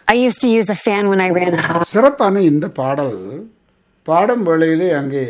I used to use a fan when I ran out. சிறப்பான இந்த பாடல் பாடும் வேளையிலே அங்கே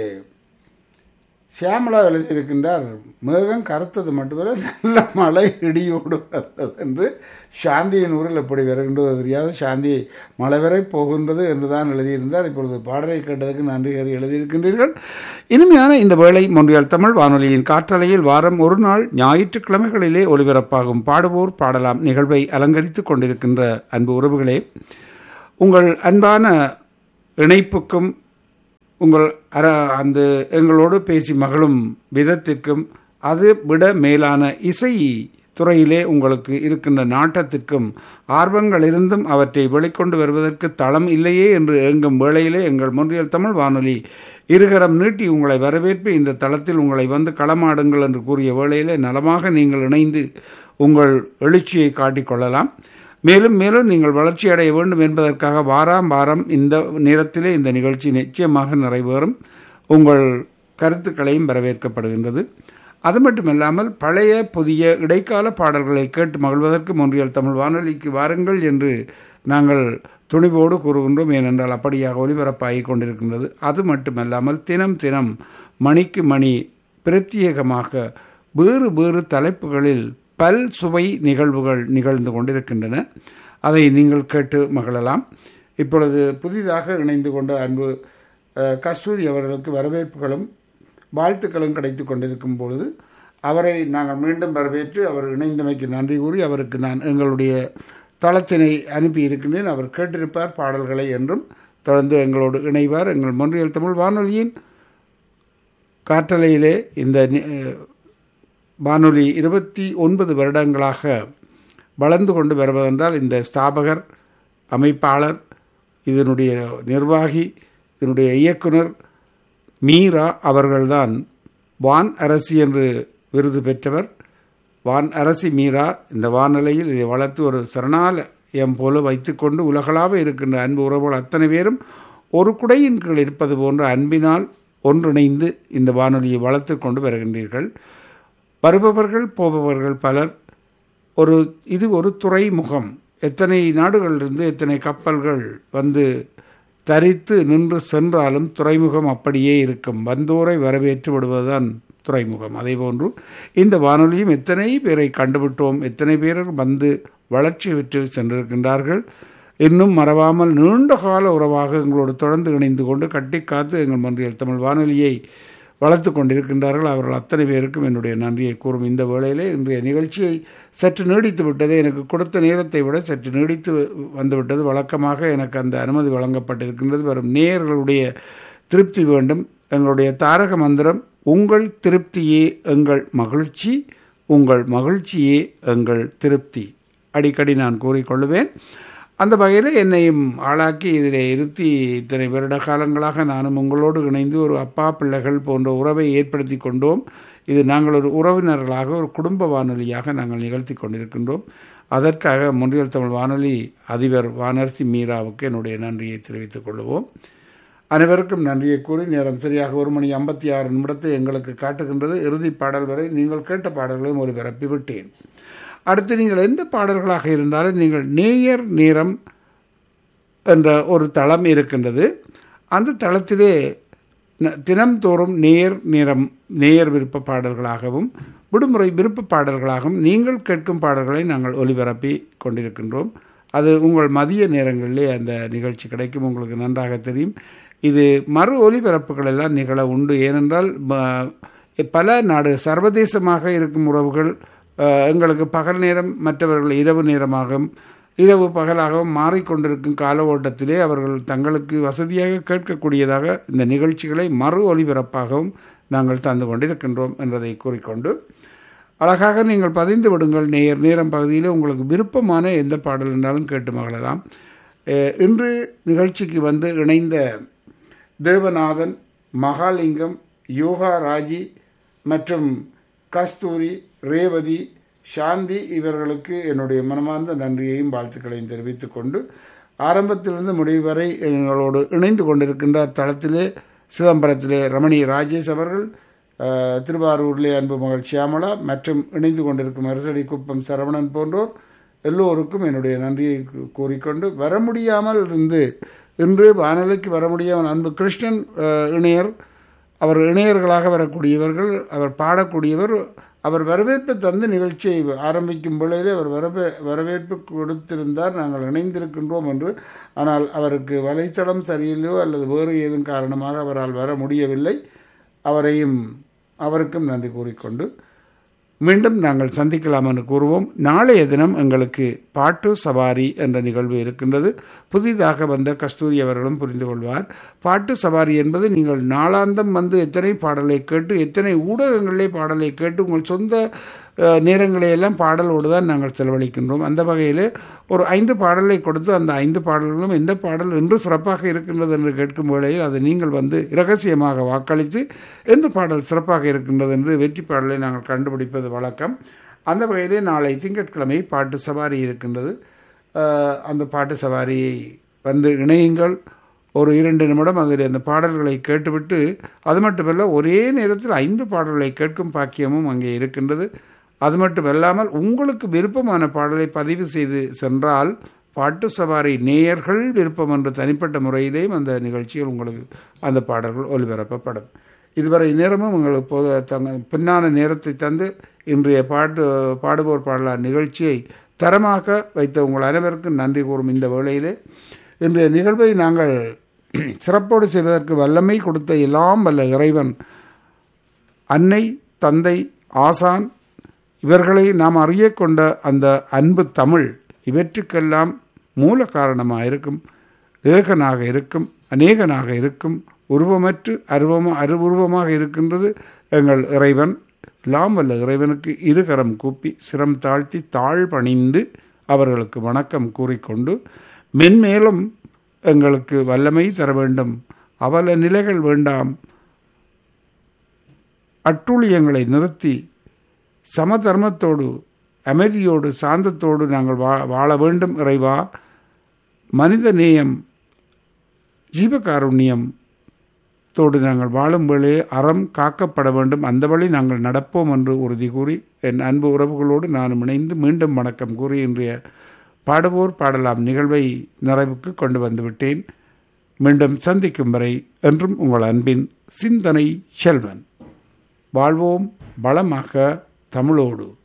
சியாமலா எழுதியிருக்கின்றார், மேகம் கருத்தது மட்டுமல்ல நல்ல மழை இடியோடு வந்தது என்று. சாந்தியின் ஊரில் எப்படி வருகின்றது தெரியாது, சாந்தி மழை வரை போகின்றது என்று தான் எழுதியிருந்தார். இப்பொழுது பாடலை கேட்டதற்கு நன்றி கூறி எழுதியிருக்கின்றீர்கள். இனிமையான இந்த வேளை மொன்றியல் தமிழ் வானொலியின் காற்றலையில் வாரம் ஒரு நாள் ஞாயிற்றுக்கிழமைகளிலே ஒலிபரப்பாகும் பாடுவோர் பாடலாம் நிகழ்வை அலங்கரித்து கொண்டிருக்கின்ற அன்பு உறவுகளே, உங்கள் அன்பான இணைப்புக்கும் உங்கள் அந்த எங்களோடு பேசி மகளும் விதத்திற்கும் அது விட மேலான இசை துறையிலே உங்களுக்கு இருக்கின்ற நாட்டத்திற்கும் ஆர்வங்கள் இருந்தும் அவற்றை வெளிக்கொண்டு வருவதற்கு தளம் இல்லையே என்று எங்கும் வேளையிலே எங்கள் மொன்றியல் தமிழ் வானொலி இருகரம் நீட்டி உங்களை வரவேற்பு இந்த தளத்தில் உங்களை வந்து களமாடுங்கள் என்று கூறிய வேளையிலே நலமாக நீங்கள் இணைந்து உங்கள் எழுச்சியை காட்டிக்கொள்ளலாம். மேலும் மேலும் நீங்கள் வளர்ச்சி அடைய வேண்டும் என்பதற்காக வாரம் இந்த நேரத்திலே இந்த நிகழ்ச்சி நிச்சயமாக நிறைவேறும். உங்கள் கருத்துக்களையும் வரவேற்கப்படுகின்றது. அது மட்டுமில்லாமல் பழைய புதிய இடைக்கால பாடல்களை கேட்டு மகிழ்வதற்கு மொன்றியல் தமிழ் வானொலிக்கு வாருங்கள் என்று நாங்கள் துணிவோடு கூறுகின்றோம். ஏனென்றால் அப்படியாக ஒலிபரப்பாகி கொண்டிருக்கின்றது. அது மட்டுமல்லாமல் தினம் மணிக்கு மணி பிரத்யேகமாக வேறு தலைப்புகளில் பல் சுவை நிகழ்வுகள் நிகழ்ந்து கொண்டிருக்கின்றன. அதை நீங்கள் கேட்டு மகிழலாம். இப்பொழுது புதிதாக இணைந்து கொண்ட அன்பு கஸ்தூரி அவர்களுக்கு வரவேற்புகளும் வாழ்த்துக்களும் கிடைத்து கொண்டிருக்கும் பொழுது அவரை நாங்கள் மீண்டும் வரவேற்று அவர் இணைந்தமைக்கு நன்றி கூறி அவருக்கு நான் எங்களுடைய தளத்தினை அனுப்பி இருக்கின்றேன். அவர் கேட்டிருப்பார் பாடல்களை என்றும் தொடர்ந்து எங்களோடு இணைவார். எங்கள் மொன்றியல் தமிழ் வானொலியின் காற்றலையிலே இந்த வானொலி 29 வருடங்களாக வளர்ந்து கொண்டு வருவதென்றால் இந்த ஸ்தாபகர், அமைப்பாளர், இதனுடைய நிர்வாகி, இதனுடைய இயக்குனர் மீரா அவர்கள்தான் வான் அரசி என்று விருது பெற்றவர். வான் அரசி மீரா இந்த வானொலியில் இதை வளர்த்து ஒரு சரணாலயம் போல வைத்துக்கொண்டு உலகளாக இருக்கின்ற அன்பு உறவுகள் அத்தனை பேரும் ஒரு குடையின் கீழ் இருப்பது போன்ற அன்பினால் ஒன்றிணைந்து இந்த வானொலியை வளர்த்து கொண்டு வருகின்றீர்கள். வருபவர்கள் போபவர்கள் பலர். இது ஒரு துறைமுகம். எத்தனை நாடுகளிலிருந்து எத்தனை கப்பல்கள் வந்து தரித்து நின்று சென்றாலும் துறைமுகம் அப்படியே இருக்கும். வந்தோரை வரவேற்று விடுவதுதான் துறைமுகம். அதே போன்று இந்த வானொலியும் எத்தனை பேரை கண்டுவிட்டோம், எத்தனை பேர் வந்து வளர்ச்சி பெற்று சென்றிருக்கின்றார்கள். இன்னும் மறவாமல் நீண்ட கால உறவாக எங்களோடு தொடர்ந்து இணைந்து கொண்டு கட்டி காத்து எங்கள் மொன்றியல் தமிழ் வானொலியை வளர்த்து கொண்டிருக்கின்றார்கள். அவர்கள் அத்தனை பேருக்கும் என்னுடைய நன்றியை கூறும் இந்த வேளையிலே இன்றைய நிகழ்ச்சியை சற்று நீடித்து விட்டது. எனக்கு கொடுத்த நேரத்தை விட சற்று நீடித்து வந்துவிட்டது. வழக்கமாக எனக்கு அந்த அனுமதி வழங்கப்பட்டிருக்கின்றது. வரும் நேயர்களுடைய திருப்தி வேண்டும். எங்களுடைய தாரக மந்திரம் உங்கள் திருப்தியே எங்கள் மகிழ்ச்சி, உங்கள் மகிழ்ச்சியே எங்கள் திருப்தி. அடிக்கடி நான் கூறிக்கொள்ளுவேன். அந்த வகையில் என்னையும் ஆளாக்கி இதில் இருத்தி இத்தனை வருட காலங்களாக நானும் உங்களோடு இணைந்து ஒரு அப்பா பிள்ளைகள் போன்ற உறவை ஏற்படுத்தி கொண்டோம். இது நாங்கள் ஒரு உறவினர்களாக ஒரு குடும்ப வானொலியாக நாங்கள் நிகழ்த்தி கொண்டிருக்கின்றோம். அதற்காக மொன்றியல் தமிழ் வானொலி அதிபர் வானரசி மீராவுக்கு என்னுடைய நன்றியை தெரிவித்துக் கொள்வோம். அனைவருக்கும் நன்றியை கூறி நேரம் சரியாக 1:56 எங்களுக்கு காட்டுகின்றது. இறுதி பாடல் வரை நீங்கள் கேட்ட பாடல்களையும் ஒலிபரப்பி விட்டேன். அடுத்து நீங்கள் எந்த பாடல்களாக இருந்தாலும் நீங்கள் நேயர் நேரம் என்ற ஒரு தளம் இருக்கின்றது. அந்த தளத்திலே தினம்தோறும் நேயர் விருப்ப பாடல்களாகவும் விடுமுறை விருப்ப பாடல்களாகவும் நீங்கள் கேட்கும் பாடல்களை நாங்கள் ஒலிபரப்பி கொண்டிருக்கின்றோம். அது உங்கள் மதிய நேரங்களிலே அந்த நிகழ்ச்சி கிடைக்கும். உங்களுக்கு நன்றாக தெரியும். இது மறு ஒலிபரப்புகள் எல்லாம் நிகழ உண்டு. ஏனென்றால் பல நாடு சர்வதேசமாக இருக்கும் உறவுகள் எங்களுக்கு பகல் நேரம், மற்றவர்கள் இரவு நேரமாகவும் இரவு பகலாகவும் மாறிக்கொண்டிருக்கும் கால ஓட்டத்திலே அவர்கள் தங்களுக்கு வசதியாக கேட்கக்கூடியதாக இந்த நிகழ்ச்சிகளை மறு ஒலிபரப்பாகவும் நாங்கள் தந்து கொண்டிருக்கின்றோம் என்பதை கூறிக்கொண்டு அழகாக நீங்கள் பதிந்து விடுங்கள். நேரம் பகுதியில் உங்களுக்கு விருப்பமான எந்த பாடல் என்றாலும் கேட்டு மகிழலாம். இன்று நிகழ்ச்சிக்கு வந்து இணைந்த தேவநாதன், மகாலிங்கம், யோகா ராஜி மற்றும் கஸ்தூரி, ரேவதி, சாந்தி இவர்களுக்கு என்னுடைய மனமார்ந்த நன்றியையும் வாழ்த்துக்களையும் தெரிவித்துக் கொண்டு ஆரம்பத்திலிருந்து முடிவு வரை எங்களோடு இணைந்து கொண்டிருக்கின்றார். தளத்திலே சிதம்பரத்திலே ரமணி ராஜேஷ் அவர்கள், திருவாரூரிலே அன்பு மகள் சியாமலா மற்றும் இணைந்து கொண்டிருக்கும் அரசடி குப்பம் சரவணன் போன்றோர், எல்லோருக்கும் என்னுடைய நன்றியை கூறிக்கொண்டு, வர முடியாமல் இருந்து இன்று வானொலிக்கு வர முடியாமல் அன்பு கிருஷ்ணன் இணையர், அவர் இணையர்களாக வரக்கூடியவர்கள், அவர் பாடக்கூடியவர், அவர் வரவேற்பு தந்து நிகழ்ச்சியை ஆரம்பிக்கும் வேளையிலே அவர் வரவேற்பு கொடுத்திருந்தார், நாங்கள் இணைந்திருக்கின்றோம் என்று. ஆனால் அவருக்கு வலைத்தளம் சரியில்லையோ அல்லது வேறு ஏதும் காரணமாக அவரால் வர முடியவில்லை. அவருக்கும் நன்றி கூறிக்கொண்டு மீண்டும் நாங்கள் சந்திக்கலாம் என்று கூறுவோம். நாளைய தினம் எங்களுக்கு பாட்டு சவாரி என்ற நிகழ்வு இருக்கின்றது. புதிதாக வந்த கஸ்தூரி அவர்களும் புரிந்து கொள்வார். பாட்டு சவாரி என்பது நீங்கள் நாளாந்தம் வந்து எத்தனை பாடலை கேட்டு, எத்தனை ஊடகங்களிலே பாடலை கேட்டு, உங்கள் சொந்த நேரங்களையெல்லாம் பாடலோடு தான் நாங்கள் செலவழிக்கின்றோம். அந்த வகையில் ஒரு 5 பாடலை கொடுத்து அந்த 5 பாடல்களும் எந்த பாடல் என்று சிறப்பாக இருக்கின்றது என்று கேட்கும் வேளையில் அதை நீங்கள் வந்து இரகசியமாக வாக்களித்து எந்த பாடல் சிறப்பாக இருக்கின்றது என்று வெற்றி பாடலை நாங்கள் கண்டுபிடிப்பது வழக்கம். அந்த வகையிலே நாளை திங்கட்கிழமை பாட்டு சவாரி இருக்கின்றது. அந்த பாட்டு சவாரியை வந்து இணையுங்கள். ஒரு 2 நிமிடம் அதில் அந்த பாடல்களை கேட்டுவிட்டு, அது மட்டுமல்ல ஒரே நேரத்தில் 5 பாடல்களை கேட்கும் பாக்கியமும் அங்கே இருக்கின்றது. அது மட்டுமல்லாமல் உங்களுக்கு விருப்பமான பாடலை பதிவு செய்து சென்றால் பாட்டு சவாரி நேயர்கள் விருப்பம் என்று தனிப்பட்ட முறையிலேயும் அந்த நிகழ்ச்சியில் உங்களுக்கு அந்த பாடல்கள் ஒலிபரப்பப்படும். இதுவரை நேரமும் உங்களுக்கு பின்னான நேரத்தை தந்து இன்றைய பாடுவோர் பாடலார் நிகழ்ச்சியை தரமாக வைத்த உங்கள் அனைவருக்கும் நன்றி கூறும் இந்த வேளையிலே இன்றைய நிகழ்வை நாங்கள் சிறப்போடு செய்வதற்கு வல்லமை கொடுத்த எல்லாம் வல்ல இறைவன், அன்னை, தந்தை, ஆசான் இவர்களை நாம் அறிய கொண்ட அந்த அன்பு தமிழ் இவற்றுக்கெல்லாம் மூல காரணமாக இருக்கும், ஏகனாக இருக்கும், அநேகனாக இருக்கும், உருவமற்று அருவுருவமாக இருக்கின்றது எங்கள் இறைவன். எல்லாம் வல்ல இறைவனுக்கு இருகரம் கூப்பி சிரம் தாழ்த்தி தாழ் பணிந்து அவர்களுக்கு வணக்கம் கூறிக்கொண்டு, மென்மேலும் எங்களுக்கு வல்லமை தர வேண்டும், அவல நிலைகள் வேண்டாம், அட்டூழியங்களை நிறுத்தி சமதர்மத்தோடு அமைதியோடு சாந்தத்தோடு நாங்கள் வாழ வேண்டும் இறைவா. மனித நேயம் ஜீவகாருண்யம் தோடு நாங்கள் வாழும் வேளே அறம் காக்கப்பட வேண்டும், அந்த வழி நாங்கள் நடப்போம் என்று உறுதி கூறி என் அன்பு உறவுகளோடு நானும் இணைந்து மீண்டும் வணக்கம் கூறி இன்றைய பாடுவோர் பாடலாம் நிகழ்வை நிறைவுக்கு கொண்டு வந்துவிட்டேன். மீண்டும் சந்திக்கும் வரை என்றும் உங்கள் அன்பின் சிந்தனை செல்வன். வாழ்வோம் வளமாக தமிழோடு.